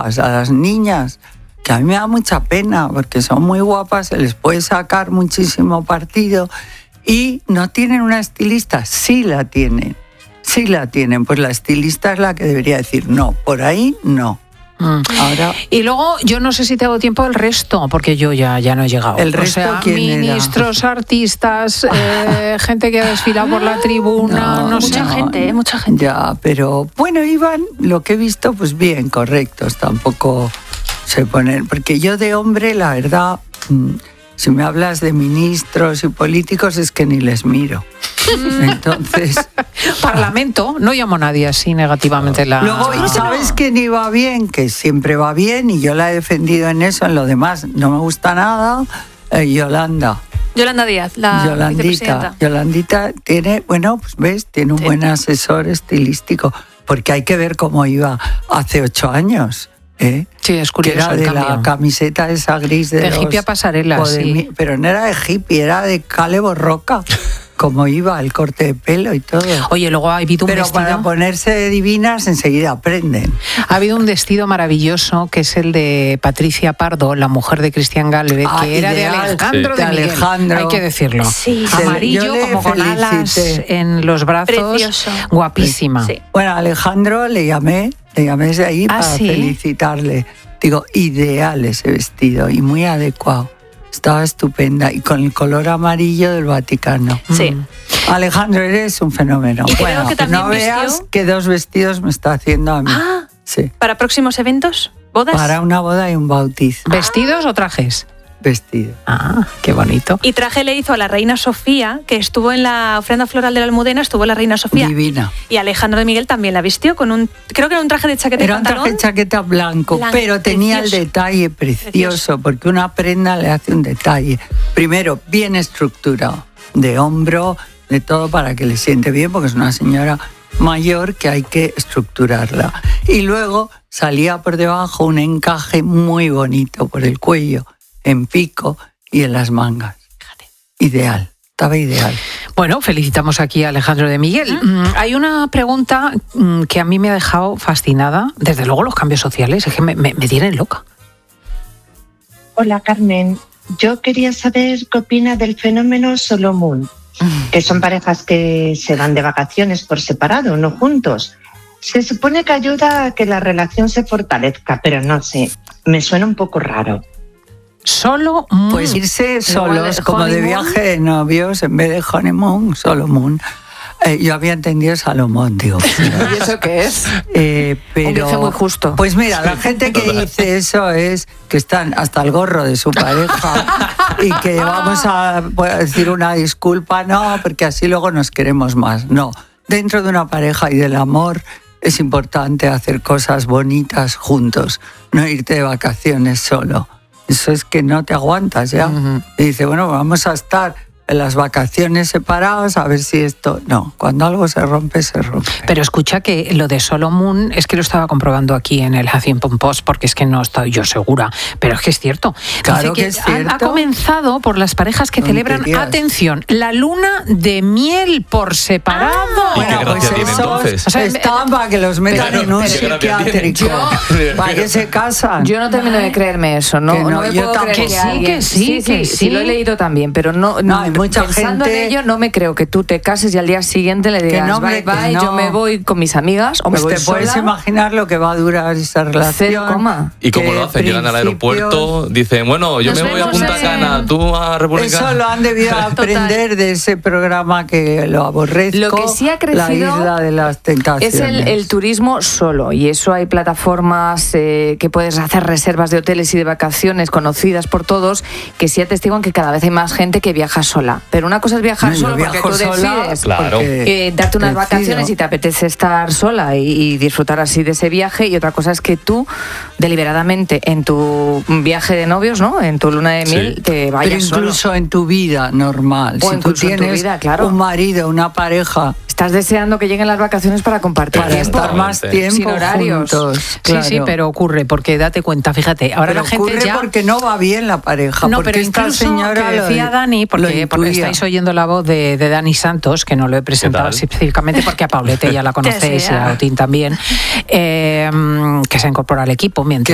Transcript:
guapas, a las niñas, que a mí me da mucha pena porque son muy guapas, se les puede sacar muchísimo partido y no tienen una estilista. Sí la tienen, pues la estilista es la que debería decir no, por ahí no. Ahora, y luego yo no sé si tengo tiempo el resto, porque yo ya no he llegado. ¿El resto quién ministros, era? artistas, gente que ha desfilado por la tribuna, no sé. Mucha gente. Ya, pero bueno, iban, lo que he visto, pues bien, correctos, tampoco se ponen, porque yo de hombre, la verdad, si me hablas de ministros y políticos es que ni les miro. Entonces, Parlamento, no llamo a nadie así negativamente. Luego, ¿sabes quién iba bien? Que siempre va bien y yo la he defendido en eso, en lo demás no me gusta nada. Yolanda Díaz, la vicepresidenta. Yolandita tiene, bueno, pues ves, tiene un buen asesor estilístico, porque hay que ver cómo iba hace 8 años. Sí, es curioso. Que era de la camiseta esa gris de hippie a pasarela, sí. Pero no era de hippie, era de Calebo Roca. Como iba, el corte de pelo y todo. Oye, luego ha habido un Pero vestido... para ponerse divinas enseguida aprenden. Ha habido un vestido maravilloso que es el de Patricia Pardo, la mujer de Cristian Galvez, que era de Alejandro de Miguel. Alejandro. Hay que decirlo. Sí. Amarillo, como con alas en los brazos. Precioso. Guapísima. Sí. Bueno, a Alejandro le llamé desde ahí para felicitarle. Digo, ideal ese vestido y muy adecuado. Estaba estupenda y con el color amarillo del Vaticano. Sí. Alejandro, eres un fenómeno. Y creo que también no veas qué 2 vestidos me está haciendo a mí. Sí. ¿Para próximos eventos? ¿Bodas? Para una boda y un bautizo. ¿Vestidos o trajes? Vestido. Qué bonito. Y traje le hizo a la reina Sofía, que estuvo en la ofrenda floral de la Almudena, estuvo la reina Sofía. Divina. Y Alejandro de Miguel también la vistió con creo que era un traje de chaqueta y pantalón. Era un traje de chaqueta blanco, pero tenía el detalle precioso, porque una prenda le hace un detalle. Primero, bien estructurado, de hombro, de todo para que le siente bien, porque es una señora mayor que hay que estructurarla. Y luego salía por debajo un encaje muy bonito por el cuello, en pico y en las mangas. Ideal, estaba ideal. Bueno, felicitamos aquí a Alejandro de Miguel. Hay una pregunta que a mí me ha dejado fascinada. Desde luego los cambios sociales, es que me tienen loca. Hola, Carmen. Yo quería saber qué opina del fenómeno Solo Moon, que son parejas que se van de vacaciones por separado, no juntos. Se supone que ayuda a que la relación se fortalezca, pero no sé, me suena un poco raro. Solo pues irse solos, como de viaje de novios, en vez de honeymoon, solo moon. Yo había entendido Salomón, digo. ¿Y eso qué es? Pero, un viaje muy justo. Pues mira, la gente que dice eso es que están hasta el gorro de su pareja y que vamos a decir una disculpa, no, porque así luego nos queremos más. No, dentro de una pareja y del amor es importante hacer cosas bonitas juntos, no irte de vacaciones solo. Eso es que no te aguantas ya. Y dice, bueno, vamos a estar en las vacaciones separados a ver si esto... No, cuando algo se rompe, se rompe. Pero escucha que lo de Solo Moon es que lo estaba comprobando aquí en el Huffington Post, porque es que no estoy yo segura, pero es que es cierto. Claro que es cierto. Ha comenzado por las parejas que celebran, atención, la luna de miel por separado. Bueno, pues esos están para que los metan en un psiquiátrico. ¿Para qué se casan? Yo no termino de creerme eso, ¿no? No, no me puedo creer que sí, lo he leído también, pero no hay mucha pensando gente... en ello, no me creo que tú te cases y al día siguiente le digas no, bye bye, no. yo me voy con mis amigas o me voy te puedes sola. imaginar lo que va a durar esa relación. ¿Y cómo lo hacen? Llegan al aeropuerto, dicen, bueno, yo me voy a Punta Cana, tú a República. Eso lo han debido aprender de ese programa que lo aborrezco. Lo que sí ha crecido, La Isla de las Tentaciones. Es el turismo solo, y eso hay plataformas que puedes hacer reservas de hoteles y de vacaciones conocidas por todos, que sí atestiguan que cada vez hay más gente que viaja sola. Pero una cosa es viajar solo porque tú decides darte unas vacaciones y te apetece estar sola y disfrutar así de ese viaje, y otra cosa es que tú deliberadamente en tu viaje de novios, ¿no?, en tu luna de miel, te vayas solo. Pero incluso solo. En tu vida normal, o si tú tienes un marido, una pareja, estás deseando que lleguen las vacaciones para compartir para estar más tiempo sin horarios. Juntos, claro. Sí, pero ocurre, porque date cuenta, fíjate, ahora pero la gente ocurre ya... porque no va bien la pareja, no, porque pero esta incluso señora que decía Dani, porque estáis oyendo la voz de Dani Santos, que no lo he presentado específicamente porque a Paulette ya la conocéis y a Otín también, que se incorpora al equipo mientras